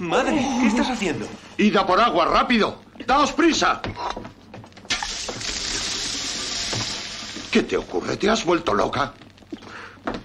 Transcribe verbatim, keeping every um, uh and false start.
Madre, ¿qué estás haciendo? ¡Id a por agua, rápido! ¡Daos prisa! ¿Qué te ocurre? ¿Te has vuelto loca?